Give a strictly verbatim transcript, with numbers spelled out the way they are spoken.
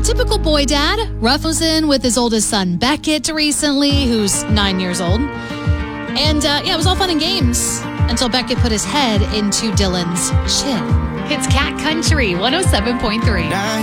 typical boy dad. Ruff was in with his oldest son, Beckett, recently, who's nine years old. And uh, yeah, it was all fun and games until Beckett put his head into Dylan's chin. It's Cat Country one oh seven point three.